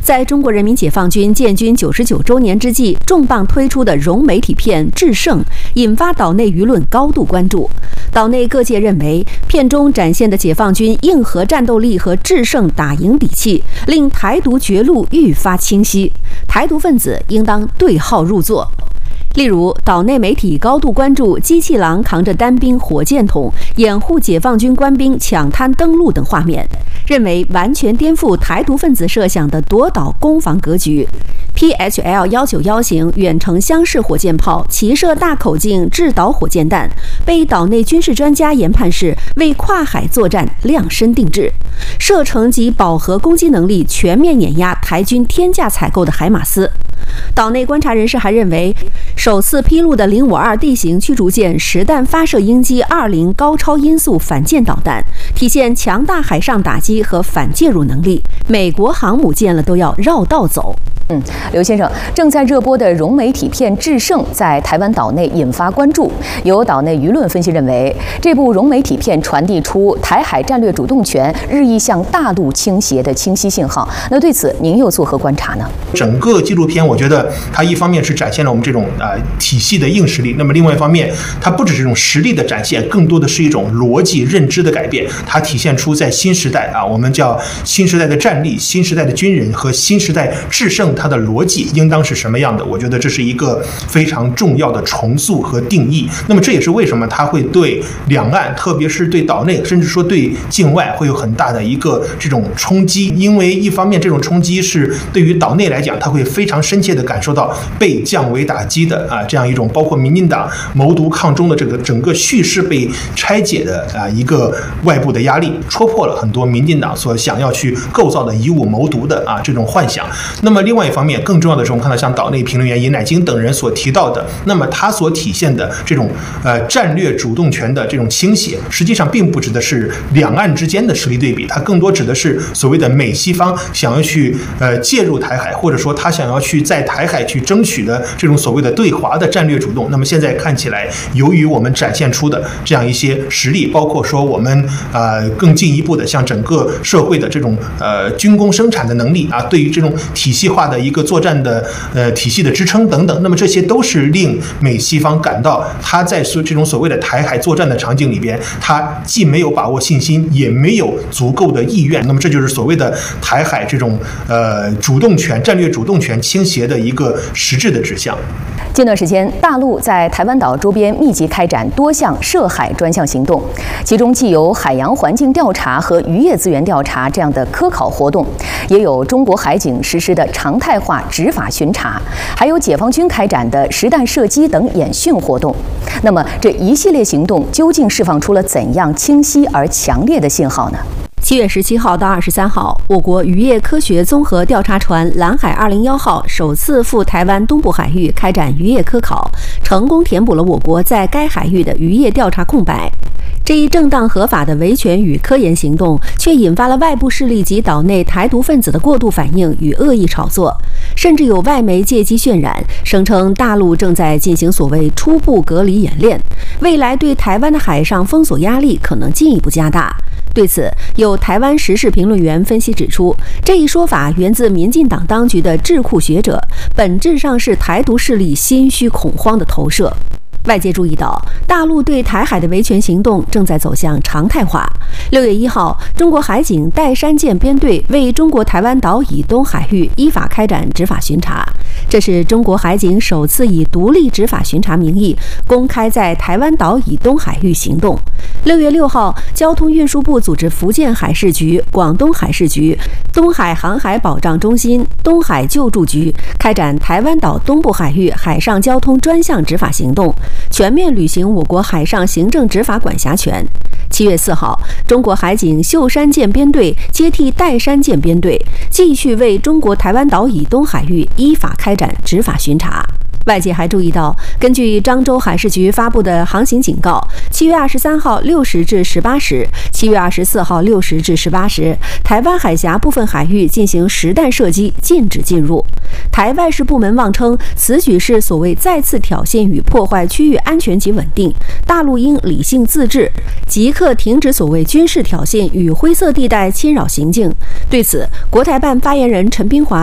在中国人民解放军建军99周年之际，重磅推出的融媒体片《制胜》引发岛内舆论高度关注。岛内各界认为，片中展现的解放军硬核战斗力和制胜打赢底气，令台独绝路愈发清晰，台独分子应当对号入座。例如，岛内媒体高度关注机器狼扛着单兵火箭筒掩护解放军官兵抢滩登陆等画面，认为完全颠覆台独分子设想的夺岛攻防格局。PHL-191型远程厢式火箭炮齐射大口径制导火箭弹，被岛内军事专家研判是为跨海作战量身定制，射程及饱和攻击能力全面碾压台军天价采购的海马斯。岛内观察人士还认为，首次披露的052地形驱逐舰实弹发射鹰击20高超音速反舰导弹，体现强大海上打击和反介入能力，美国航母见了都要绕道走。 刘先生，正在热播的融媒体片《制胜》在台湾岛内引发关注。有岛内舆论分析认为，这部融媒体片传递出台海战略主动权日益向大陆倾斜的清晰信号。那对此您又作何观察呢？ 整个纪录片，我觉得它一方面是展现了我们这种体系的硬实力，那么另外一方面，它不只是这种实力的展现，更多的是一种逻辑认知的改变。它体现出在新时代我们叫新时代的战力、新时代的军人和新时代制胜，它的逻辑应当是什么样的？我觉得这是一个非常重要的重塑和定义。那么这也是为什么它会对两岸，特别是对岛内，甚至说对境外会有很大的一个这种冲击。因为一方面这种冲击是对于岛内来讲，它会非常深切地感受到被降维打击的这样一种，包括民进党谋独抗中的这个整个叙事被拆解的一个外部的压力，戳破了很多民进党所想要去构造的以武谋独的这种幻想。那么另外一方面，更重要的是，我们看到像岛内评论员尹乃菁等人所提到的，那么他所体现的这种战略主动权的这种倾斜，实际上并不指的是两岸之间的实力对比，它更多指的是所谓的美西方想要去介入台海，或者说他想要去在台海去争取的这种所谓的对华的战略主动。那么现在看起来，由于我们展现出的这样一些实力，包括说我们更进一步的像整个社会的这种军工生产的能力对于这种体系化的一个作战的体系的支撑等等，那么这些都是令美西方感到他在这种所谓的台海作战的场景里边，他既没有把握信心，也没有足够的意愿。那么这就是所谓的台海这种主动权、战略主动权倾斜的一个实质的指向。 近段时间，大陆在台湾岛周边密集开展多项涉海专项行动，其中既有海洋环境调查和渔业资源调查这样的科考活动，也有中国海警实施的常态化执法巡查，还有解放军开展的实弹射击等演训活动。那么，这一系列行动究竟释放出了怎样清晰而强烈的信号呢 ？7月17号到23号，我国渔业科学综合调查船蓝海201号首次赴台湾东部海域开展渔业科考，成功填补了我国在该海域的渔业调查空白。这一正当合法的维权与科研行动，却引发了外部势力及岛内台独分子的过度反应与恶意炒作，甚至有外媒借机渲染，声称大陆正在进行所谓初步隔离演练，未来对台湾的海上封锁压力可能进一步加大。对此，有台湾时事评论员分析指出，这一说法源自民进党当局的智库学者，本质上是台独势力心虚恐慌的投射。外界注意到，大陆对台海的维权行动正在走向常态化。6月1号，中国海警岱山舰编队为中国台湾岛以东海域依法开展执法巡查，这是中国海警首次以独立执法巡查名义公开在台湾岛以东海域行动。6月6号，交通运输部组织福建海事局、广东海事局、东海航海保障中心、东海救助局开展台湾岛东部海域海上交通专项执法行动，全面履行我国海上行政执法管辖权。7月4号，中国海警秀山舰编队接替岱山舰编队，继续为中国台湾岛以东海域依法开展执法巡查。外界还注意到，根据漳州海事局发布的航行警告，7月23号6时至18时，7月24号6时至18时，台湾海峡部分海域进行实弹射击，禁止进入。台外事部门妄称此举是所谓再次挑衅与破坏区域安全及稳定，大陆应理性自治，即刻停止所谓军事挑衅与灰色地带侵扰行径。对此，国台办发言人陈斌华